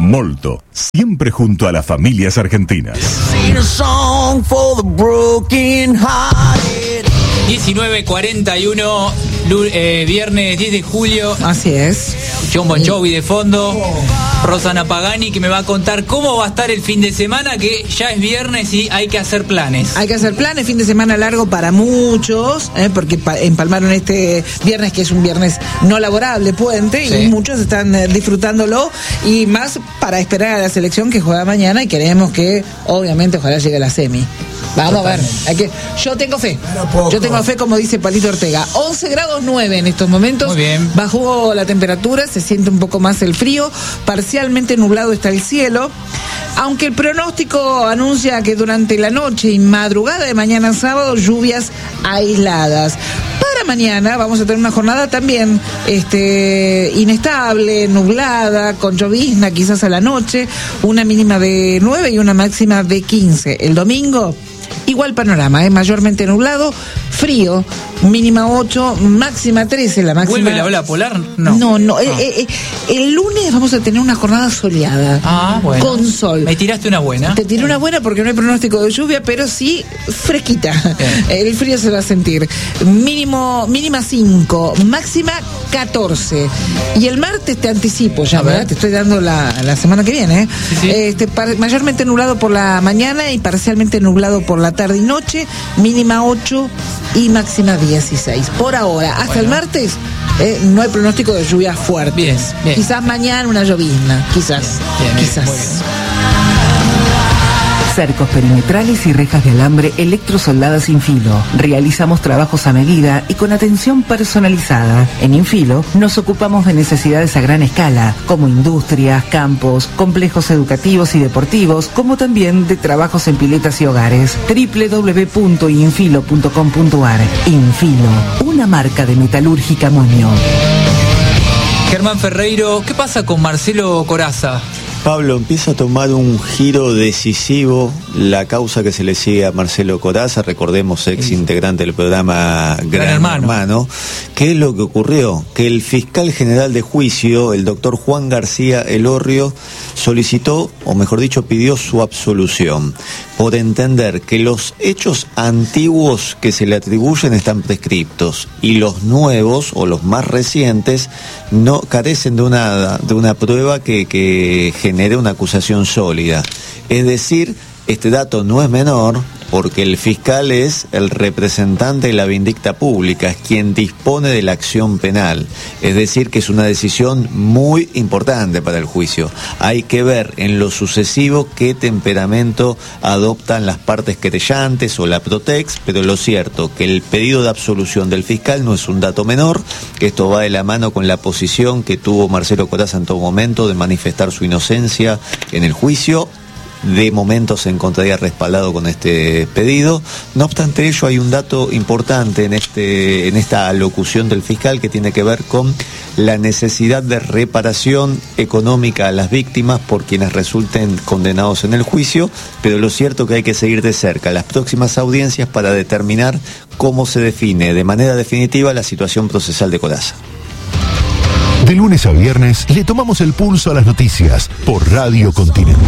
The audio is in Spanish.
Molto, siempre junto a las familias argentinas. 19:41, viernes 10 de julio. Así es. John Bon Jovi de fondo. Rosana Pagani, que me va a contar cómo va a estar el fin de semana, que ya es viernes y hay que hacer planes. Hay que hacer planes, fin de semana largo para muchos, porque empalmaron este viernes, que es un viernes no laborable, puente, sí. Y muchos están disfrutándolo, y más para esperar a la selección que juega mañana, y queremos que, obviamente, ojalá llegue a la semi. Vamos a ver, yo tengo fe, como dice Palito Ortega. 11 grados 9 en estos momentos. Muy bien. Bajó la temperatura, se siente un poco más el frío, parcialmente nublado está el cielo, aunque el pronóstico anuncia que durante la noche y madrugada de mañana sábado, lluvias aisladas. Para mañana vamos a tener una jornada también inestable, nublada, con llovizna quizás a la noche, una mínima de 9 y una máxima de 15. El domingo, igual panorama, mayormente nublado, frío, mínima 8, máxima 13, la máxima... ¿Vuelve la ola polar? No. El lunes vamos a tener una jornada soleada. Bueno. Con sol. Me tiraste una buena. Te tiré una buena porque no hay pronóstico de lluvia, pero sí fresquita. Bien. El frío se va a sentir. Mínima 5, máxima 14. Y el martes te anticipo ya, ¿verdad? Te estoy dando la semana que viene. Sí. Mayormente nublado por la mañana y parcialmente nublado por la tarde y noche, mínima 8 y máxima 16. Por ahora, hasta el martes, no hay pronóstico de lluvia fuerte. Bien. Quizás mañana una llovizna, quizás. Bien. Cercos perimetrales y rejas de alambre electrosoldadas Infilo. Realizamos trabajos a medida y con atención personalizada. En Infilo nos ocupamos de necesidades a gran escala, como industrias, campos, complejos educativos y deportivos, como también de trabajos en piletas y hogares. www.infilo.com.ar. Infilo, una marca de Metalúrgica Muño. Germán Ferreiro, ¿qué pasa con Marcelo Corazza? Pablo, empieza a tomar un giro decisivo la causa que se le sigue a Marcelo Corazza, recordemos, ex integrante del programa Gran Hermano. ¿Qué es lo que ocurrió? Que el fiscal general de juicio, el doctor Juan García Elorrio, solicitó, o mejor dicho, pidió su absolución, por entender que los hechos antiguos que se le atribuyen están prescriptos y los nuevos, o los más recientes, no carecen de una prueba que genere una acusación sólida. Es decir, este dato no es menor, porque el fiscal es el representante de la vindicta pública, es quien dispone de la acción penal. Es decir, que es una decisión muy importante para el juicio. Hay que ver en lo sucesivo qué temperamento adoptan las partes querellantes o la Protex, pero lo cierto que el pedido de absolución del fiscal no es un dato menor, que esto va de la mano con la posición que tuvo Marcelo Corazza en todo momento de manifestar su inocencia en el juicio. De momento se encontraría respaldado con este pedido. No obstante ello, hay un dato importante en esta alocución del fiscal que tiene que ver con la necesidad de reparación económica a las víctimas por quienes resulten condenados en el juicio, pero lo cierto que hay que seguir de cerca las próximas audiencias para determinar cómo se define de manera definitiva la situación procesal de Corazza. De lunes a viernes le tomamos el pulso a las noticias por Radio Continental.